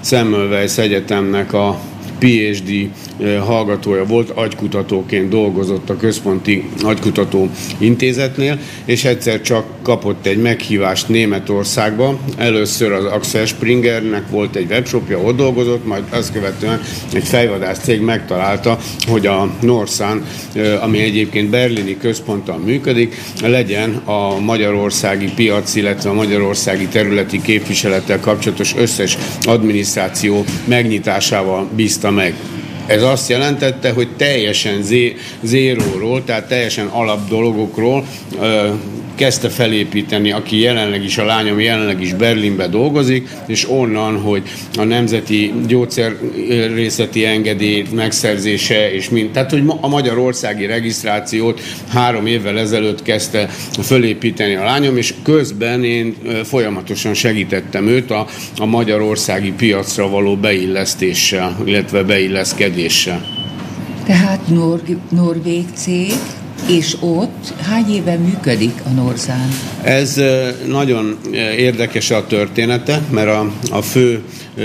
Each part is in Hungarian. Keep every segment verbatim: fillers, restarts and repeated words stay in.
Semmelweis Egyetemnek a pé há dé hallgatója volt, agykutatóként dolgozott a Központi Agykutató Intézetnél, és egyszer csak kapott egy meghívást Németországba. Először az Axel Springernek volt egy webshopja, ott dolgozott, majd azt követően egy fejvadász cég megtalálta, hogy a Norsan, ami egyébként berlini központtal működik, legyen a magyarországi piac, illetve a magyarországi területi képviselettel kapcsolatos összes adminisztráció megnyitásával bízta meg. Ez azt jelentette, hogy teljesen zé- zéróról, tehát teljesen alap dolgokról ö, kezdte felépíteni, aki jelenleg is, a lányom jelenleg is Berlinbe dolgozik, és onnan, hogy a nemzeti gyógyszerészeti engedély megszerzése, és mind, tehát, hogy a magyarországi regisztrációt három évvel ezelőtt kezdte felépíteni a lányom, és közben én folyamatosan segítettem őt a, a magyarországi piacra való beillesztéssel, illetve beilleszkedéssel. Tehát Nor- norvég cég, és ott hány éve működik a Norsan? Ez nagyon érdekes a története, mert a, a fő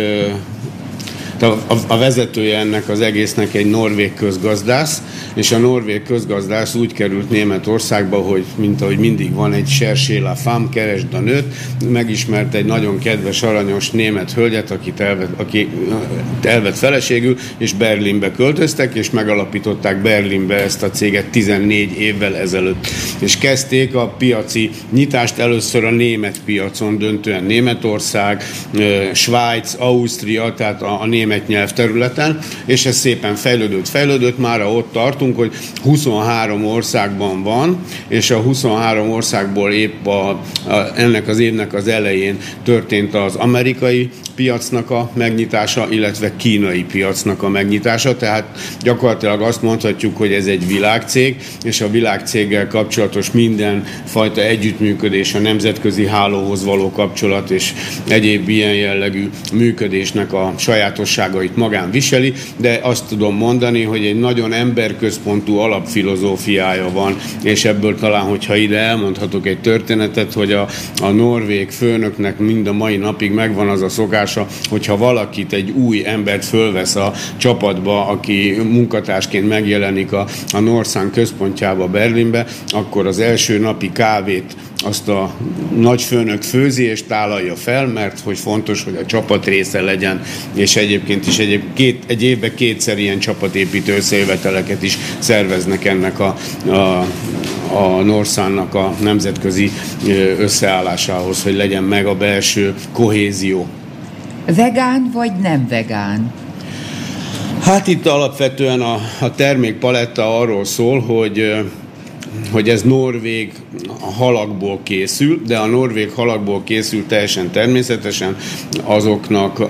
a, a, a vezetője ennek az egésznek egy norvég közgazdász, és a norvég közgazdász úgy került Németországba, hogy mint ahogy mindig van egy cherchez la femme, keresd a nőt, megismert egy nagyon kedves, aranyos német hölgyet, akit elvett, aki elvett feleségül, és Berlinbe költöztek, és megalapították Berlinbe ezt a céget tizennégy évvel ezelőtt. És kezdték a piaci nyitást először a német piacon, döntően Németország, Svájc, Ausztria, tehát a, a német nyelvterületen, és ez szépen fejlődött, fejlődött, mára ott tartunk, hogy huszonhárom országban van, és a huszonhárom országból épp a, a, ennek az évnek az elején történt az amerikai piacnak a megnyitása, illetve kínai piacnak a megnyitása, tehát gyakorlatilag azt mondhatjuk, hogy ez egy világcég, és a világcéggel kapcsolatos mindenfajta együttműködés, a nemzetközi hálóhoz való kapcsolat és egyéb ilyen jellegű működésnek a sajátosságait magán viseli, de azt tudom mondani, hogy egy nagyon emberközpontú alapfilozófiája van, és ebből talán, hogyha ide elmondhatok egy történetet, hogy a, a norvég főnöknek mind a mai napig megvan az a szokás, hogyha valakit, egy új embert fölvesz a csapatba, aki munkatársként megjelenik a, a Norsan központjába Berlinbe, akkor az első napi kávét azt a nagyfőnök főzi és tálalja fel, mert hogy fontos, hogy a csapat része legyen, és egyébként is egy, két, egy évben kétszer ilyen csapatépítő összejöveteleket is szerveznek ennek a, a a Norsannak a nemzetközi összeállásához, hogy legyen meg a belső kohézió. Vegán vagy nem vegán? Hát itt alapvetően a, a termékpaletta arról szól, hogy, hogy ez norvég halakból készül, de a norvég halakból készül teljesen természetesen azoknak,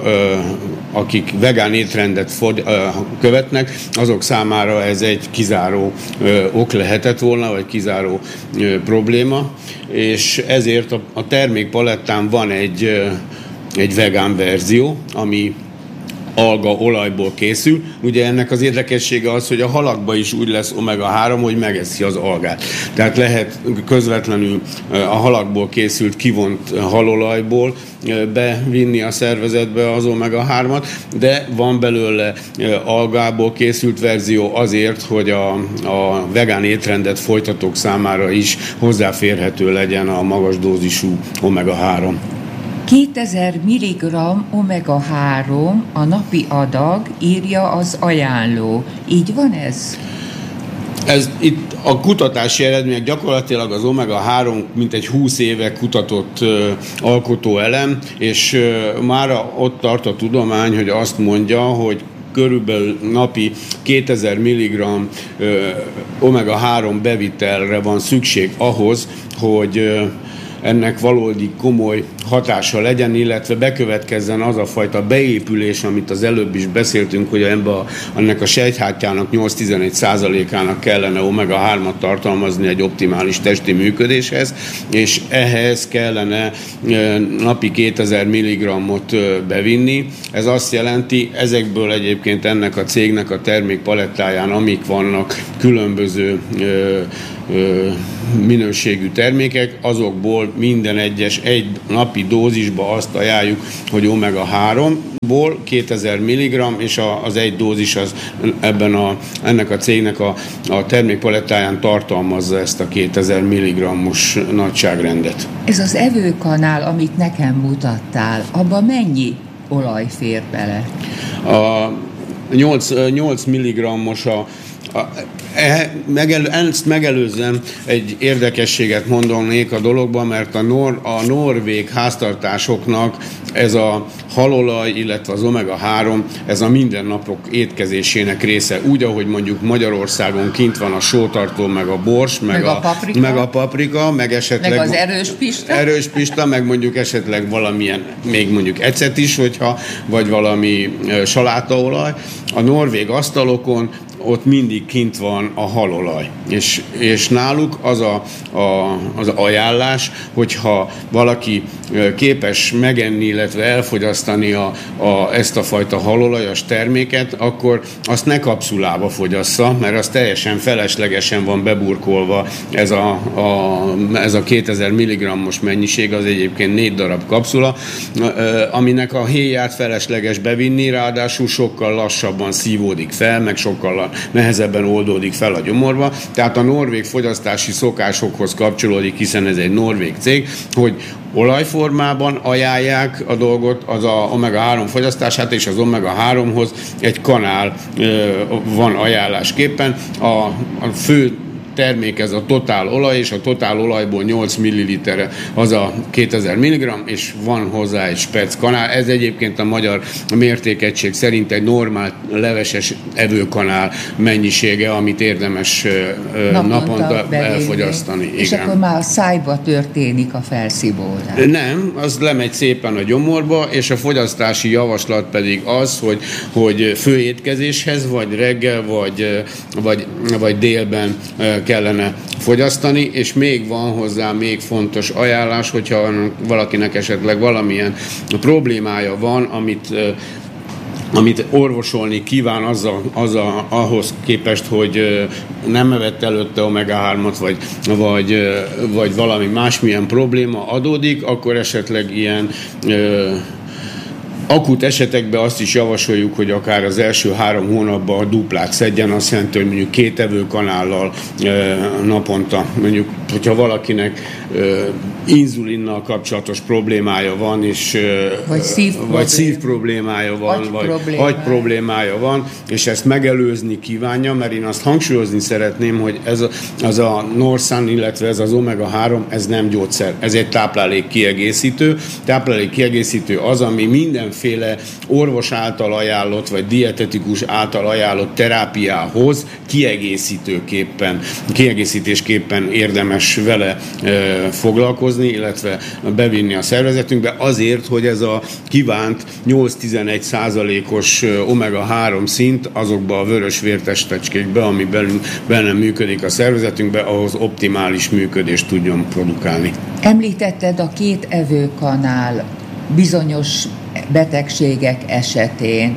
akik vegán étrendet követnek, azok számára ez egy kizáró ok lehetett volna, vagy kizáró probléma, és ezért a, a termékpalettán van egy egy vegán verzió, ami alga olajból készül. Ugye ennek az érdekessége az, hogy a halakba is úgy lesz omega három, hogy megeszi az algát. Tehát lehet közvetlenül a halakból készült kivont halolajból bevinni a szervezetbe az omega hármat, de van belőle algából készült verzió azért, hogy a, a vegán étrendet folytatók számára is hozzáférhető legyen a magas dózisú omega három. kétezer milligramm omega három a napi adag, írja az ajánló. Így van ez? Ez itt a kutatási eredmények gyakorlatilag az omega három mintegy húsz éve kutatott uh, alkotóelem, és uh, mára ott tart a tudomány, hogy azt mondja, hogy körülbelül napi kétezer milligramm uh, omega három bevitelre van szükség ahhoz, hogy uh, ennek valódi komoly hatása legyen, illetve bekövetkezzen az a fajta beépülés, amit az előbb is beszéltünk, hogy ebbe a, ennek a sejthártyának nyolc-tizenegy százalékának kellene omega hármat tartalmazni egy optimális testi működéshez, és ehhez kellene napi kétezer milligrammot bevinni. Ez azt jelenti, ezekből egyébként ennek a cégnek a termékpalettáján, amik vannak, különböző minőségű termékek, azokból minden egyes egy napi dózisba azt ajánljuk, hogy omega háromból kétezer milligramm, és az egy dózis az ebben a, ennek a cégnek a, a termékpalettáján tartalmazza ezt a kétezer milligrammos nagyságrendet. Ez az evőkanál, amit nekem mutattál, abban mennyi olaj fér bele? A nyolc milligrammos a A, e, megel, ezt megelőzően egy érdekességet mondanék a dologban, mert a, nor, a norvég háztartásoknak ez a halolaj, illetve az omega három, ez a mindennapok étkezésének része. Úgy, ahogy mondjuk Magyarországon kint van a sótartó, meg a bors, meg, meg, a, a, paprika, meg a paprika, meg esetleg... meg az erős pista. Erős pista, meg mondjuk esetleg valamilyen, még mondjuk ecet is, hogyha, vagy valami salátaolaj. A norvég asztalokon ott mindig kint van a halolaj. És, és náluk az a, a, az ajánlás, hogyha valaki képes megenni, illetve elfogyasztani a, a, ezt a fajta halolajas terméket, akkor azt ne kapszulába fogyassza, mert az teljesen feleslegesen van beburkolva ez a, a, ez a kétezer milligrammos mennyiség, az egyébként négy darab kapszula, aminek a héját felesleges bevinni, ráadásul sokkal lassabban szívódik fel, meg sokkal nehezebben oldódik fel a gyomorba. Tehát a norvég fogyasztási szokásokhoz kapcsolódik, hiszen ez egy norvég cég, hogy olajformában ajánlják a dolgot, az a omega három fogyasztását, és az omega háromhoz egy kanál ö, van ajánlásképpen. A, a fő termék ez a totál olaj, és a totál olajból nyolc milliliter az a kétezer milligramm, és van hozzá egy spec kanál. Ez egyébként a magyar mértékegység szerint egy normál leveses evőkanál mennyisége, amit érdemes naponta, naponta elfogyasztani. És igen. Akkor már a szájba történik a felszívódás. Nem, az lemegy szépen a gyomorba, és a fogyasztási javaslat pedig az, hogy, hogy főétkezéshez, vagy reggel, vagy, vagy, vagy délben kellene fogyasztani, és még van hozzá még fontos ajánlás, hogyha valakinek esetleg valamilyen problémája van, amit amit orvosolni kíván azzal, azzal, ahhoz képest, hogy nem evett előtte omega hármat, vagy, vagy, vagy valami másmilyen probléma adódik, akkor esetleg ilyen akut esetekben azt is javasoljuk, hogy akár az első három hónapban a duplát szedjen, azt jelenti, hogy mondjuk két evőkanállal e, naponta, mondjuk, hogyha valakinek e, inzulinnal kapcsolatos problémája van, és, e, vagy, szív vagy szív problémája van, agy vagy problémája. agy problémája van, és ezt megelőzni kívánja, mert én azt hangsúlyozni szeretném, hogy ez a, az a Norsan, illetve ez az omega három, ez nem gyógyszer, ez egy táplálék kiegészítő. Táplálék kiegészítő az, ami minden féle orvos által ajánlott, vagy dietetikus által ajánlott terápiához kiegészítőképpen, kiegészítésképpen érdemes vele e, foglalkozni, illetve bevinni a szervezetünkbe, azért, hogy ez a kívánt nyolc-tizenegy százalékos omega három szint azokba a vörös vértestecskékbe, ami benne működik a szervezetünkbe, ahhoz optimális működést tudjon produkálni. Említetted a két evőkanál bizonyos betegségek esetén,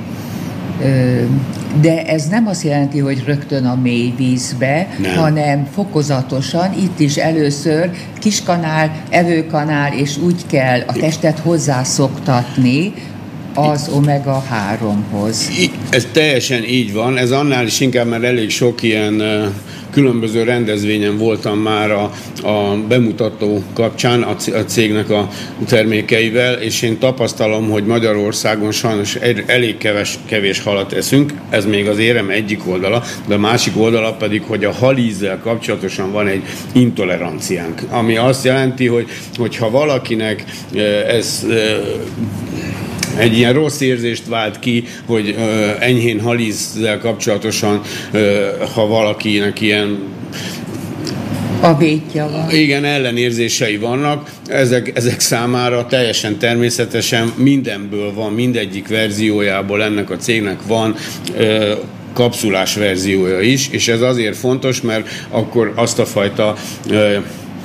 de ez nem azt jelenti, hogy rögtön a mély vízbe, nem. hanem fokozatosan, itt is először kiskanál, evőkanál, és úgy kell a testet hozzászoktatni az omega háromhoz. Ez teljesen így van, ez annál is inkább, mert elég sok ilyen különböző rendezvényen voltam már a, a bemutató kapcsán a cégnek a termékeivel, és én tapasztalom, hogy Magyarországon sajnos elég keves, kevés halat eszünk, ez még az érem egyik oldala, de a másik oldala pedig, hogy a halízzel kapcsolatosan van egy intoleranciánk, ami azt jelenti, hogy, hogy ha valakinek ez egy ilyen rossz érzést vált ki, hogy ö, enyhén halízzel kapcsolatosan, ö, ha valakinek ilyen a vétja van. Igen, ellenérzései vannak, ezek, ezek számára teljesen természetesen mindenből van, mindegyik verziójából ennek a cégnek van ö, kapszulás verziója is, és ez azért fontos, mert akkor azt a fajta ö,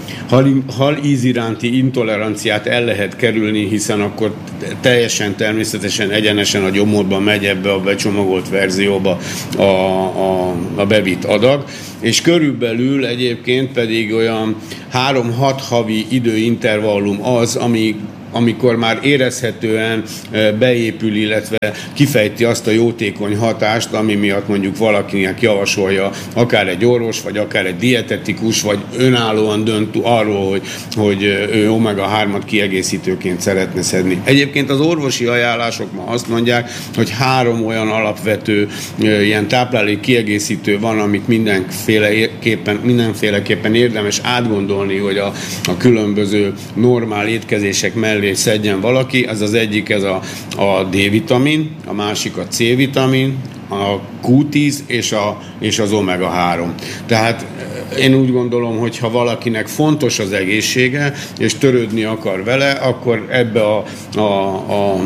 hal, hal íz iránti intoleranciát el lehet kerülni, hiszen akkor teljesen természetesen egyenesen a gyomorba megy ebbe a becsomagolt verzióba a, a, a bevitt adag, és körülbelül egyébként pedig olyan három-hat havi időintervallum az, ami amikor már érezhetően beépül, illetve kifejti azt a jótékony hatást, ami miatt mondjuk valakinek javasolja akár egy orvos, vagy akár egy dietetikus, vagy önállóan dönt arról, hogy, hogy ő omega hármat kiegészítőként szeretne szedni. Egyébként az orvosi ajánlások ma azt mondják, hogy három olyan alapvető ilyen táplálék kiegészítő van, amit mindenféleképpen, mindenféleképpen érdemes átgondolni, hogy a, a különböző normál étkezések mellé szedjen valaki. Ez az egyik, ez a, a D-vitamin, a másik a C-vitamin, a kú tíz és, a, és az omega három. Tehát én úgy gondolom, hogy ha valakinek fontos az egészsége, és törődni akar vele, akkor ebbe a, a, a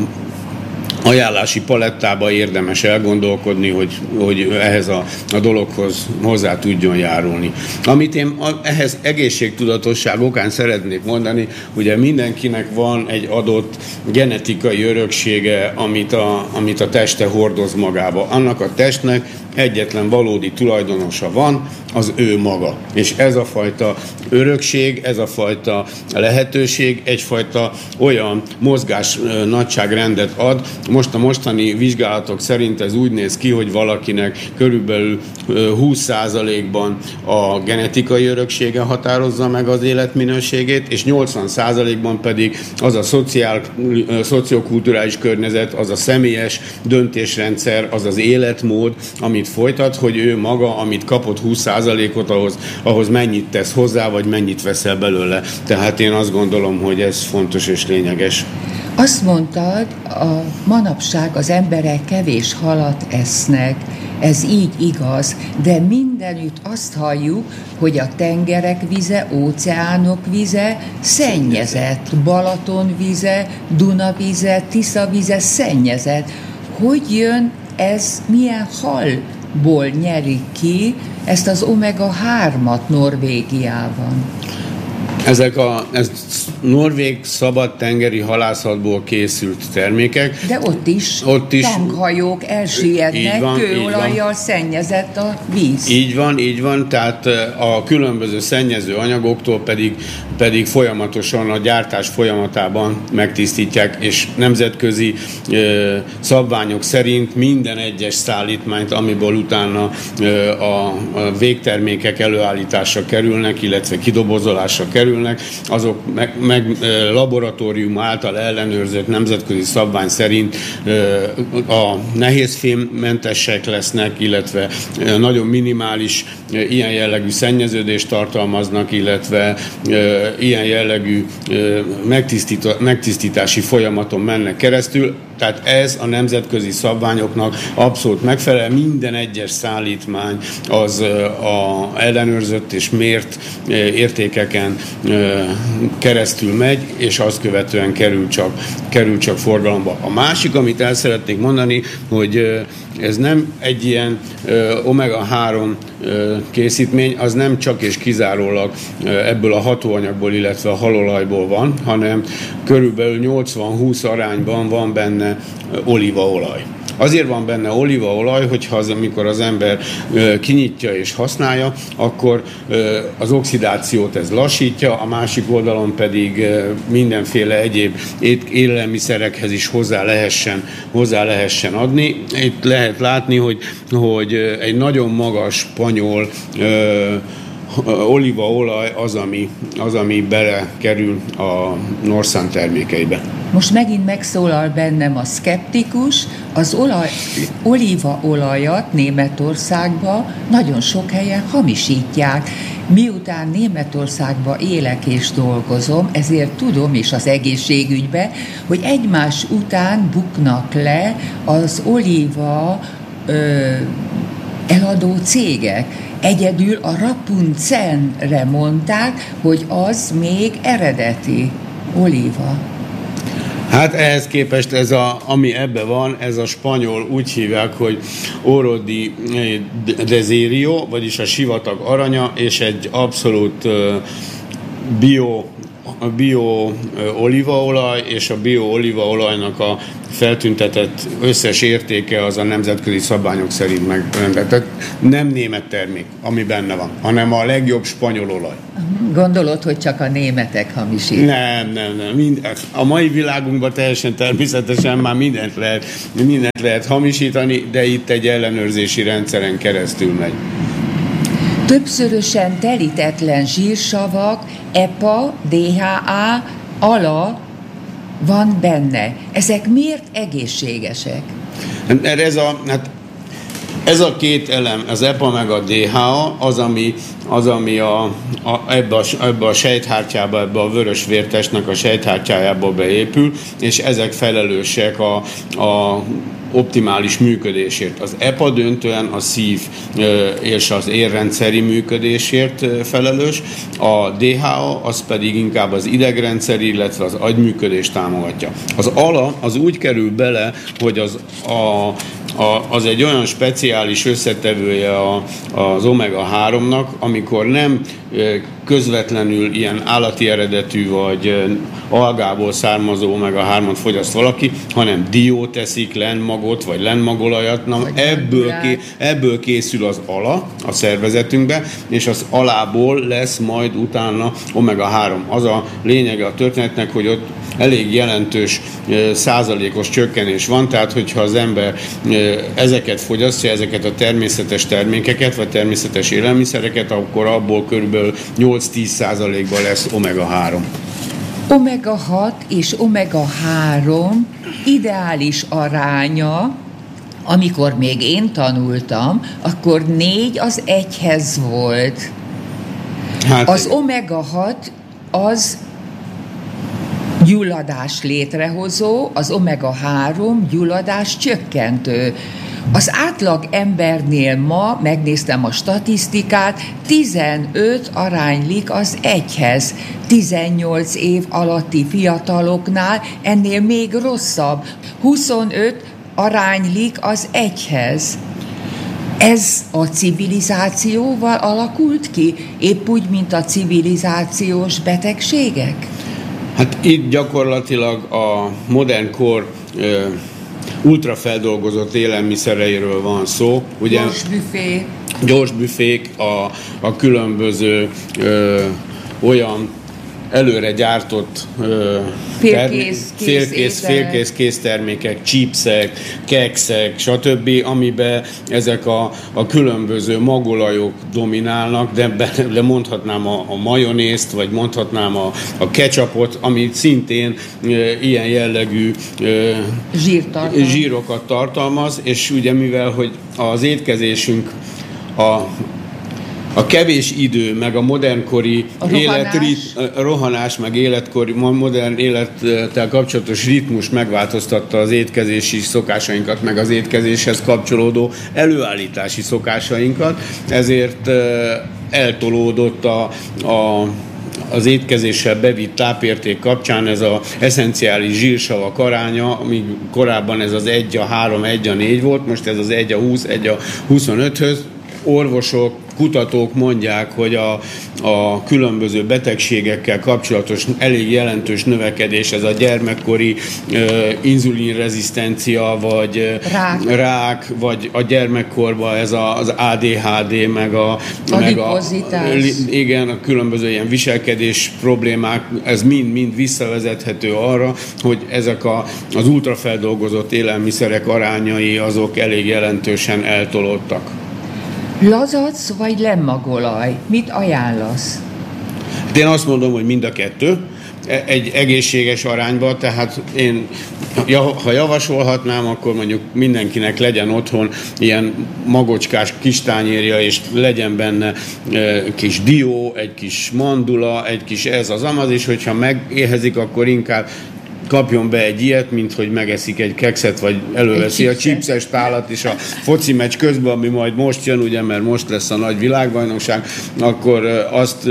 ajánlási palettába érdemes elgondolkodni, hogy, hogy ehhez a, a dologhoz hozzá tudjon járulni. Amit én ehhez egészségtudatosság okán szeretnék mondani, ugye mindenkinek van egy adott genetikai öröksége, amit a, amit a teste hordoz magába. Annak a testnek egyetlen valódi tulajdonosa van, az ő maga. És ez a fajta örökség, ez a fajta lehetőség egyfajta olyan mozgás nagyságrendet ad. Most a mostani vizsgálatok szerint ez úgy néz ki, hogy valakinek körülbelül húsz százalékban a genetikai öröksége határozza meg az életminőségét, és nyolcvan százalékban pedig az a szociál, szociokulturális környezet, az a személyes döntésrendszer, az az életmód, amit folytat, hogy ő maga, amit kapott húsz százalékot, ahhoz, ahhoz mennyit tesz hozzá, vagy mennyit veszel belőle. Tehát én azt gondolom, hogy ez fontos és lényeges. Azt mondtad, a manapság az emberek kevés halat esznek, ez így igaz, de mindenütt azt halljuk, hogy a tengerek vize, óceánok vize szennyezett, Balaton vize, Duna vize, Tisza vize szennyezett. Hogy jön ez, milyen halból nyerik ki ezt az omega hármat Norvégiában? Ezek a ez norvég szabadtengeri halászatból készült termékek. De ott is, ott is tankhajók elsijednek, kőolajjal szennyezett a víz. Így van, így van, tehát a különböző szennyező anyagoktól pedig, pedig folyamatosan a gyártás folyamatában megtisztítják, és nemzetközi ö, szabványok szerint minden egyes szállítmányt, amiből utána ö, a, a végtermékek előállításra kerülnek, illetve kidobozolásra kerülnek, azok meg, meg laboratórium által ellenőrzött nemzetközi szabvány szerint a nehézfémmentesek lesznek, illetve nagyon minimális ilyen jellegű szennyeződést tartalmaznak, illetve ilyen jellegű megtisztítási folyamaton mennek keresztül. Tehát ez a nemzetközi szabványoknak abszolút megfelel. Minden egyes szállítmány az a ellenőrzött és mért értékeken keresztül megy, és azt követően kerül csak, kerül csak forgalomba. A másik, amit el szeretnék mondani, hogy ez nem egy ilyen omega három készítmény, az nem csak és kizárólag ebből a hatóanyagból, illetve a halolajból van, hanem körülbelül nyolcvan-húsz arányban van benne olívaolaj. Azért van benne olívaolaj, hogyha az, amikor az ember ö, kinyitja és használja, akkor ö, az oxidációt ez lassítja, a másik oldalon pedig ö, mindenféle egyéb élelmiszerekhez is hozzá lehessen, hozzá lehessen adni. Itt lehet látni, hogy, hogy egy nagyon magas spanyol ö, olívaolaj az, ami, az, ami belekerül a Norsan termékeibe. Most megint megszólal bennem a szkeptikus, az olaj, olívaolajat Németországban nagyon sok helyen hamisítják. Miután Németországban élek és dolgozom, ezért tudom, és az egészségügyben, hogy egymás után buknak le az olíva ö, eladó cégek. Egyedül a Rapunzelre mondták, hogy az még eredeti olíva. Hát ehhez képest ez a, ami ebbe van, ez a spanyol úgy hívják, hogy Oro di Desirio, vagyis a sivatag aranya, és egy abszolút bio a bio olívaolaj és a bio olívaolajnak a feltüntetett összes értéke az a nemzetközi szabványok szerint megrendelt. Tehát nem német termék, ami benne van, hanem a legjobb spanyol olaj. Gondolod, hogy csak a németek hamisít? Nem, nem, nem. Mind, a mai világunkban teljesen természetesen már mindent lehet, mindent lehet hamisítani, de itt egy ellenőrzési rendszeren keresztül megy. Többszörösen telítetlen zsírsavak, E P A, D H A, ala van benne. Ezek miért egészségesek? Ez a, hát ez a két elem, az E P A meg a D H A, az, ami, az, ami a, a, ebbe, a, ebbe a sejthártyába, ebbe a vörös vértestnek a sejthártyájába beépül, és ezek felelősek a, a optimális működésért. Az E P A döntően a szív és az érrendszeri működésért felelős, a D H A az pedig inkább az idegrendszeri, illetve az agyműködést támogatja. Az ala az úgy kerül bele, hogy az, a, a, az egy olyan speciális összetevője a, az omega háromnak, amikor nem közvetlenül ilyen állati eredetű vagy algából származó omega hármat fogyaszt valaki, hanem diót eszik, lenmagot vagy lenmagolajat, na, ebből, ké, ebből készül az ala a szervezetünkbe, és az alából lesz majd utána omega három. Az a lényege a történetnek, hogy ott elég jelentős százalékos csökkenés van, tehát hogyha az ember ezeket fogyasztja, ezeket a természetes termékeket, vagy természetes élelmiszereket, akkor abból körülbelül nyolc-tíz százalékban lesz omega három. omega hat és omega három ideális aránya, amikor még én tanultam, akkor négy az egyhez volt. Hát az omega hat az gyulladás létrehozó, az omega három gyulladás csökkentő. Az átlag embernél ma, megnéztem a statisztikát, tizenöt aránylik az egyhez. tizennyolc év alatti fiataloknál ennél még rosszabb. huszonöt aránylik az egyhez. Ez a civilizációval alakult ki, épp úgy, mint a civilizációs betegségek? Hát itt gyakorlatilag a modern kor ö, ultrafeldolgozott élelmiszereiről van szó. Ugye, gyors büfé. Gyors büfék, a, a különböző ö, olyan előre gyártott ö, félkész, term- félkész, félkész késztermékek, chipsek, kekszek, stb., amiben ezek a, a különböző magolajok dominálnak, de, de mondhatnám a, a majonézt, vagy mondhatnám a, a ketchupot, ami szintén ö, ilyen jellegű ö, zsírokat tartalmaz, és ugye mivel, hogy az étkezésünk a A kevés idő, meg a modernkori a rohanás. életrit, a rohanás, meg életkori, modern élettel kapcsolatos ritmus megváltoztatta az étkezési szokásainkat, meg az étkezéshez kapcsolódó előállítási szokásainkat, ezért eltolódott a, a az étkezéssel bevitt tápérték kapcsán ez az eszenciális zsírsavak aránya, amíg korábban ez az egy a három, egy a négy volt, most ez az egy a húsz, egy a huszonöthöz. Orvosok, kutatók mondják, hogy a, a különböző betegségekkel kapcsolatos elég jelentős növekedés, ez a gyermekkori uh, inzulinrezisztencia, vagy uh, rák, vagy a gyermekkorban ez a, az á dé há dé, meg a, meg a, igen, a különböző ilyen viselkedés problémák, ez mind-mind visszavezethető arra, hogy ezek a, az ultrafeldolgozott élelmiszerek arányai azok elég jelentősen eltolódtak. Lazac vagy lemmagolaj? Mit ajánlasz? Én azt mondom, hogy mind a kettő. Egy egészséges arányban, tehát én, ha javasolhatnám, akkor mondjuk mindenkinek legyen otthon ilyen magocskás kis tányérja, és legyen benne kis dió, egy kis mandula, egy kis ez az amaz, és hogyha megéhezik, akkor inkább kapjon be egy ilyet, mint hogy megeszik egy kekszet, vagy előveszi a chipses tálat is a foci meccs közben, ami majd most jön, ugye, mert most lesz a nagy világbajnokság, akkor azt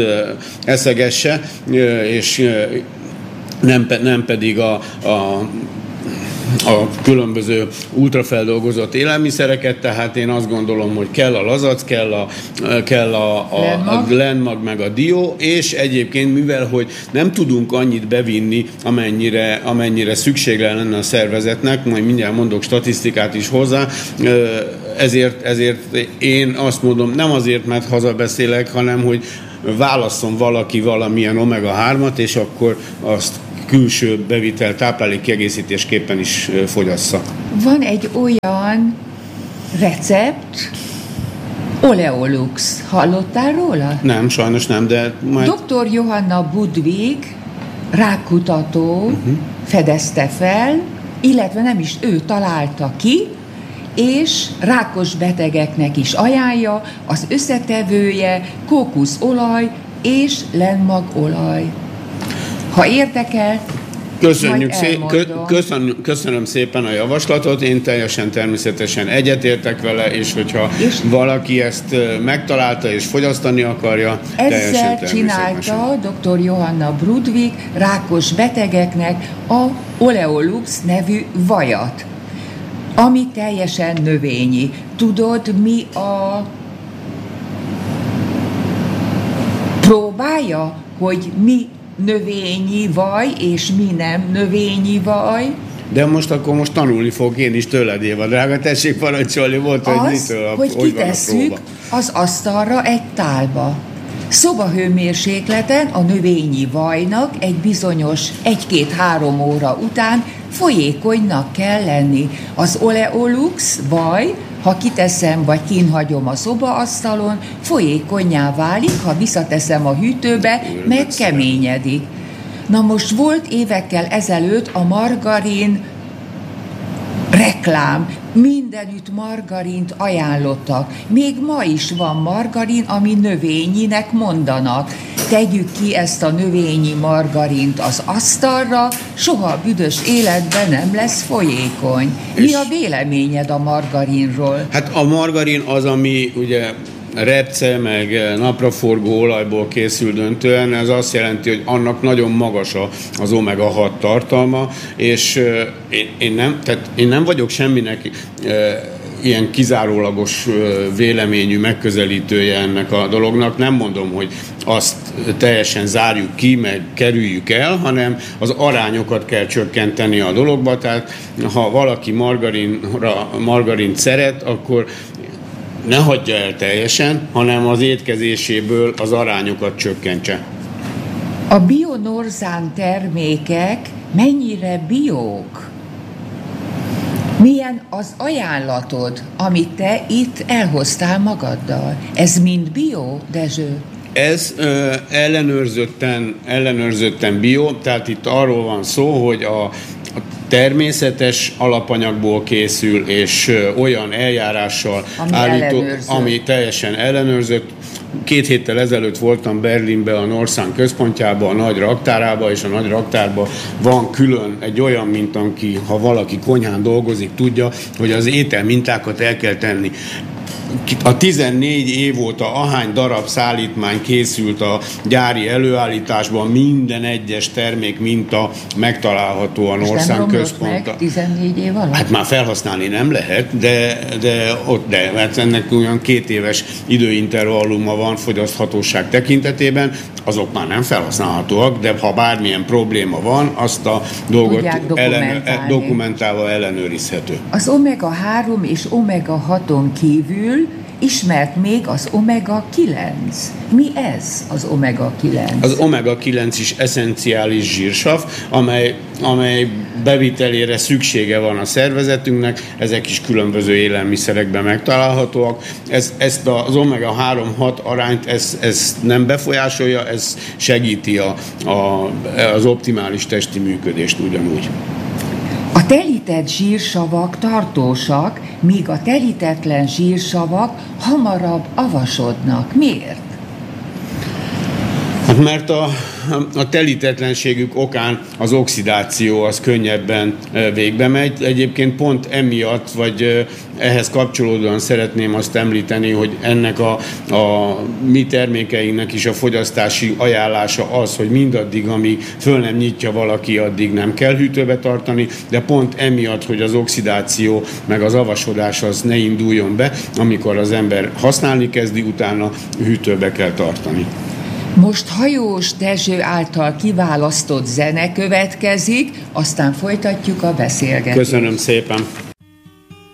eszegesse, és nem, nem pedig a, a a különböző ultrafeldolgozott élelmiszereket, tehát én azt gondolom, hogy kell a lazac, kell a, kell a, a, a glenmag, meg a dió, és egyébként, mivel hogy nem tudunk annyit bevinni, amennyire, amennyire szükség lenne a szervezetnek, majd mindjárt mondok statisztikát is hozzá, ezért, ezért én azt mondom, nem azért, mert hazabeszélek, hanem hogy válasszon valaki valamilyen omega hármat, és akkor azt külső bevitel táplálék kiegészítésképpen is fogyassza. Van egy olyan recept, Oleolux. Hallottál róla? Nem, sajnos nem, de majd... doktor Johanna Budwig, rákkutató, uh-huh. fedezte fel, illetve nem is ő találta ki, és rákos betegeknek is ajánlja, az összetevője kókuszolaj és lenmagolaj. Ha érdekel, Köszönjük szé- kö- köszön- köszönöm szépen a javaslatot, én teljesen természetesen egyetértek vele, és hogyha és valaki ezt megtalálta és fogyasztani akarja, ezzel csinálta doktor Johanna Budwig rákos betegeknek a Oleolux nevű vajat, ami teljesen növényi. Tudod, mi a próbálja, hogy mi növényi vaj, és mi nem növényi vaj? De most akkor most tanulni fog én is tőled, Éva, drága, tessék parancsolni, volt, az, hogy mitől, hogy hogy kitesszük az asztalra egy tálba. Szobahőmérsékleten a növényi vajnak egy bizonyos egy-két-három óra után folyékonynak kell lenni. Az Oleolux vaj, ha kiteszem vagy kínhagyom a szobaasztalon, folyékonnyá válik, ha visszateszem a hűtőbe, megkeményedik. Na most volt évekkel ezelőtt a margarin reklám, mindenütt margarint ajánlottak. Még ma is van margarin, ami növényinek mondanak. Tegyük ki ezt a növényi margarint az asztalra, soha büdös életben nem lesz folyékony. Mi a véleményed a margarinról? Hát a margarin az, ami ugye repce, meg napraforgó olajból készül döntően, ez azt jelenti, hogy annak nagyon magas az omega hat tartalma, és én, én, nem, tehát én nem vagyok semminek ilyen kizárólagos véleményű megközelítője ennek a dolognak. Nem mondom, hogy azt teljesen zárjuk ki, meg kerüljük el, hanem az arányokat kell csökkenteni a dologba. Tehát ha valaki margarinra, margarint szeret, akkor ne hagyja el teljesen, hanem az étkezéséből az arányokat csökkentse. A Bionorzán termékek mennyire biók? Milyen az ajánlatod, amit te itt elhoztál magaddal? Ez mind bio, Dezső? Ez ö, ellenőrzötten, ellenőrzötten bio, tehát itt arról van szó, hogy a, a természetes alapanyagból készül, és ö, olyan eljárással ami állító, ami teljesen ellenőrzött. Két héttel ezelőtt voltam Berlinben, a Norszán központjában, a nagy raktárában, és a nagy raktárban van külön egy olyan mintanki, ha valaki konyhán dolgozik, tudja, hogy az ételmintákat el kell tenni. A tizennégy év óta ahány darab szállítmány készült a gyári előállításban, minden egyes termék minta megtalálható a Norszán központban. tizennégy év alatt? Hát már felhasználni nem lehet, de, de ott de, mert ennek olyan két éves időintervalluma van fogyaszthatóság tekintetében, azok már nem felhasználhatóak, de ha bármilyen probléma van, azt a dolgot ellen, dokumentálva ellenőrizhető. Az omega három és omega haton kívül ismert még az omega kilenc. Mi ez az omega kilenc? Az omega kilenc is eszenciális zsírsav, amely, amely bevitelére szüksége van a szervezetünknek, ezek is különböző élelmiszerekben megtalálhatóak. Ez, ezt az omega három hat arányt ez, ez nem befolyásolja, ez segíti a, a, az optimális testi működést ugyanúgy. A telített zsírsavak tartósak, míg a telítetlen zsírsavak hamarabb avasodnak. Miért? Hát mert a a telítetlenségük okán az oxidáció az könnyebben végbe megy. Egyébként pont emiatt, vagy ehhez kapcsolódóan szeretném azt említeni, hogy ennek a, a mi termékeinknek is a fogyasztási ajánlása az, hogy mindaddig, amíg föl nem nyitja valaki, addig nem kell hűtőbe tartani, de pont emiatt, hogy az oxidáció meg az avasodás az ne induljon be, amikor az ember használni kezdi, utána hűtőbe kell tartani. Most Hajós Dezső által kiválasztott zene következik, aztán folytatjuk a beszélgetést. Köszönöm szépen!